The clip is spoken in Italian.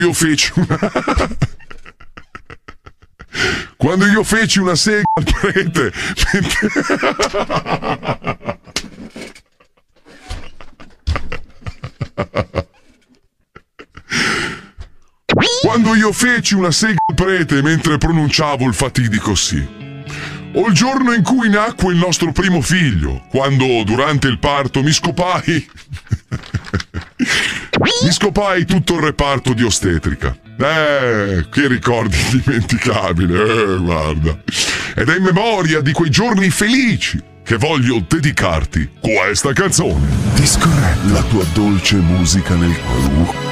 io feci una... Quando io feci una sega al prete... Quando io feci una sega al prete mentre pronunciavo il fatidico sì. O il giorno in cui nacque il nostro primo figlio, quando durante il parto mi scopai tutto il reparto di ostetrica. Che ricordi indimenticabili, guarda. Ed è in memoria di quei giorni felici che voglio dedicarti questa canzone. Ti scorre la tua dolce musica nel cuore.